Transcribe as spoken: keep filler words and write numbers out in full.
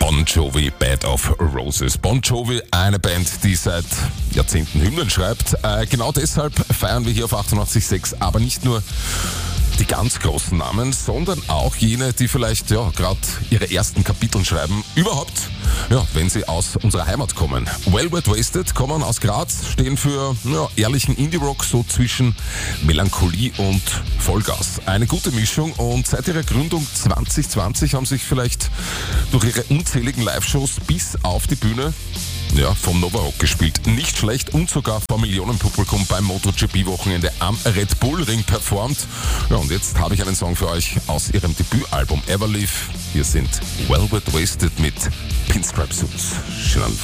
Bon Jovi, Bed of Roses. Bon Jovi, eine Band, die seit Jahrzehnten Hymnen schreibt. Äh, genau deshalb feiern wir hier auf achtundachtzig Komma sechs aber nicht nur die ganz großen Namen, sondern auch jene, die vielleicht ja gerade ihre ersten Kapitel schreiben. Überhaupt, ja, wenn sie aus unserer Heimat kommen. Well Wet Wasted kommen aus Graz, stehen für ja, ehrlichen Indie-Rock so zwischen Melancholie und Vollgas. Eine gute Mischung, und seit ihrer Gründung zwanzig zwanzig haben sich vielleicht durch ihre unzähligen Live-Shows bis auf die Bühne ja, vom Nova Rock gespielt. Nicht schlecht und sogar vor Millionenpublikum beim MotoGP-Wochenende am Red Bull Ring performt. Ja, und jetzt habe ich einen Song für euch aus ihrem Debütalbum Everleaf. Hier sind Well Wet Wasted mit Pinstripe Suits. Schönen